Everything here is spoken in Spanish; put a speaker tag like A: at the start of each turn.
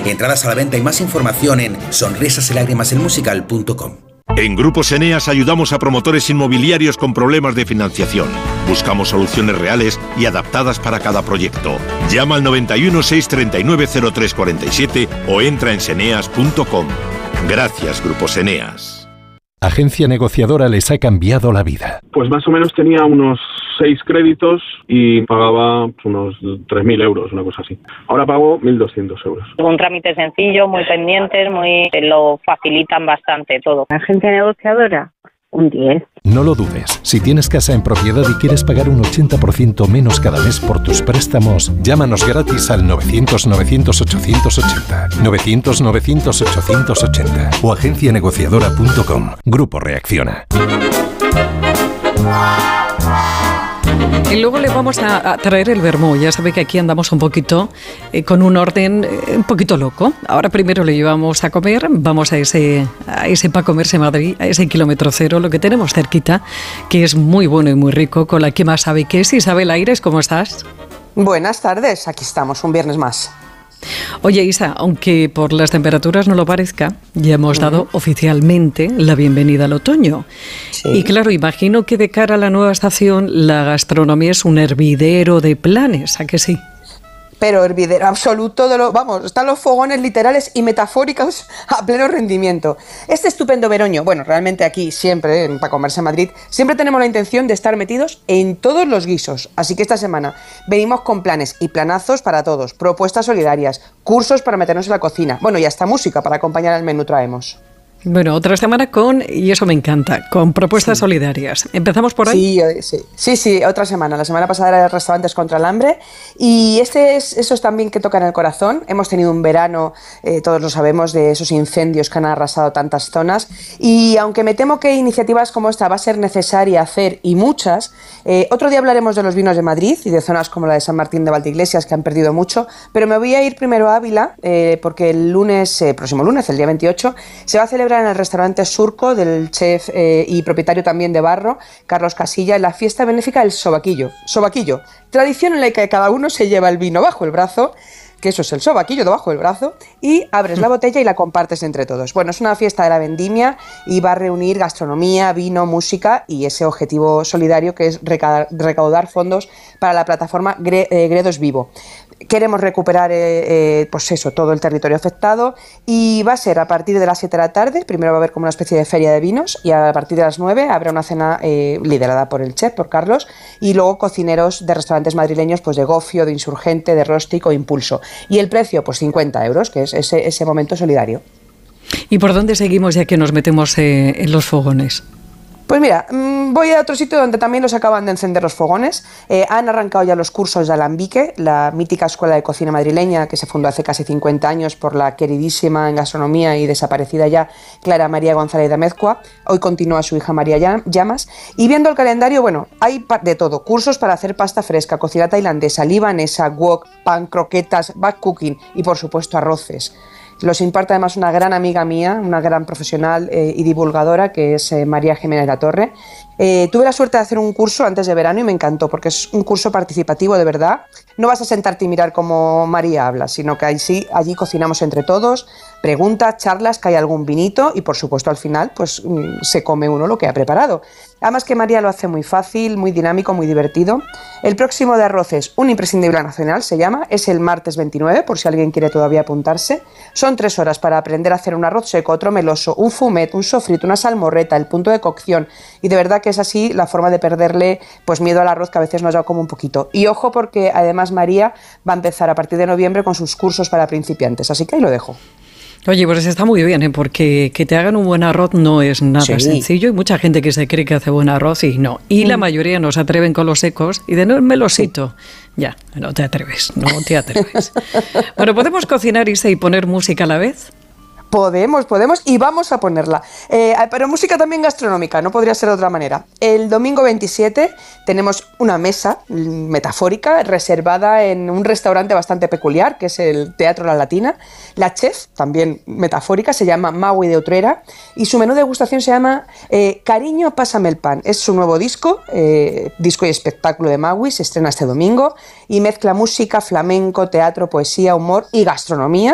A: Entradas a la venta y más información en sonrisasylágrimaselmusical.com.
B: En Grupos Eneas ayudamos a promotores inmobiliarios con problemas de financiación. Buscamos soluciones reales y adaptadas para cada proyecto. Llama al 91 639 0347 o entra en seneas.com. Gracias, Grupos Eneas.
C: Agencia Negociadora les ha cambiado la vida.
D: Pues más o menos tenía unos 6 créditos y pagaba unos 3.000 euros, una cosa así. Ahora pago 1.200 euros.
E: Un trámite sencillo, muy pendientes, lo facilitan bastante todo.
F: Agencia Negociadora, un 10.
C: No lo dudes. Si tienes casa en propiedad y quieres pagar un 80% menos cada mes por tus préstamos, llámanos gratis al 900-900-880, 900-900-880 o agencianegociadora.com. Grupo Reacciona.
G: Y luego le vamos a traer el vermú. Ya sabe que aquí andamos un poquito con un orden un poquito loco. Ahora primero le llevamos a comer, vamos a ese para comerse Madrid, a ese kilómetro cero, lo que tenemos cerquita, que es muy bueno y muy rico, con la que más sabe que es. Isabel Aires, ¿cómo estás?
H: Buenas tardes, aquí estamos, un viernes más.
G: Oye, Isa, aunque por las temperaturas no lo parezca, ya hemos dado oficialmente la bienvenida al otoño. Sí. Y claro, imagino que de cara a la nueva estación, la gastronomía es un hervidero de planes, ¿a que sí?
H: Pero hervidero absoluto están los fogones literales y metafóricos a pleno rendimiento. Este estupendo veroño, bueno, realmente aquí siempre, para comerse en Madrid, siempre tenemos la intención de estar metidos en todos los guisos. Así que esta semana venimos con planes y planazos para todos, propuestas solidarias, cursos para meternos en la cocina, bueno, y hasta música para acompañar al menú traemos.
G: Bueno, otra semana y eso me encanta, con propuestas solidarias. ¿Empezamos por ahí?
H: Sí, otra semana. La semana pasada era Restaurantes contra el Hambre y esos también que tocan el corazón. Hemos tenido un verano, todos lo sabemos, de esos incendios que han arrasado tantas zonas y aunque me temo que iniciativas como esta va a ser necesaria hacer y muchas, otro día hablaremos de los vinos de Madrid y de zonas como la de San Martín de Valdeiglesias que han perdido mucho, pero me voy a ir primero a Ávila porque el próximo lunes, el día 28, se va a celebrar en el restaurante Surco del chef y propietario también de Barro, Carlos Casilla, en la fiesta benéfica del Sobaquillo. Sobaquillo, tradición en la que cada uno se lleva el vino bajo el brazo, que eso es el sobaquillo debajo del brazo, y abres la botella y la compartes entre todos. Bueno, es una fiesta de la vendimia y va a reunir gastronomía, vino, música y ese objetivo solidario que es recaudar fondos para la plataforma Gredos Vivo. Queremos recuperar todo el territorio afectado y va a ser a partir de las 7 de la tarde. Primero va a haber como una especie de feria de vinos y a partir de las 9 habrá una cena liderada por el chef, por Carlos, y luego cocineros de restaurantes madrileños pues de Gofio, de Insurgente, de Rostic o Impulso. Y el precio, pues 50 euros, que es ese momento solidario.
G: ¿Y por dónde seguimos ya que nos metemos en los fogones?
H: Pues mira, voy a otro sitio donde también los acaban de encender los fogones. Han arrancado ya los cursos de Alambique, la mítica escuela de cocina madrileña que se fundó hace casi 50 años por la queridísima en gastronomía y desaparecida ya Clara María González de Amezcua. Hoy continúa su hija María Llamas. Y viendo el calendario, bueno, hay de todo. Cursos para hacer pasta fresca, cocina tailandesa, libanesa, wok, pan, croquetas, back cooking y por supuesto arroces. Los imparte además una gran amiga mía, una gran profesional y divulgadora que es María Jiménez La Torre. Tuve la suerte de hacer un curso antes de verano y me encantó porque es un curso participativo de verdad. No vas a sentarte y mirar cómo María habla, sino que allí cocinamos entre todos, preguntas, charlas, que hay algún vinito y por supuesto al final pues se come uno lo que ha preparado. Además que María lo hace muy fácil, muy dinámico, muy divertido. El próximo de arroces, un imprescindible nacional se llama, es el martes 29, por si alguien quiere todavía apuntarse. Son 3 horas para aprender a hacer un arroz seco, otro meloso, un fumet, un sofrito, una salmorreta, el punto de cocción y de verdad que es así la forma de perderle pues miedo al arroz que a veces nos da como un poquito. Y ojo porque además María va a empezar a partir de noviembre con sus cursos para principiantes, así que ahí lo dejo.
G: Oye, pues está muy bien, porque que te hagan un buen arroz no es nada sencillo. Hay mucha gente que se cree que hace buen arroz y no. Y la mayoría no se atreven con los secos y de no, melosito. Ya, no te atreves. Bueno, ¿podemos cocinar, Isa, y poner música a la vez?
H: Podemos y vamos a ponerla. Pero música también gastronómica, no podría ser de otra manera. El domingo 27 tenemos una mesa metafórica reservada en un restaurante bastante peculiar, que es el Teatro La Latina. La chef, también metafórica, se llama Maui de Utrera y su menú de degustación se llama Cariño, pásame el pan. Es su nuevo disco y espectáculo de Maui, se estrena este domingo y mezcla música, flamenco, teatro, poesía, humor y gastronomía.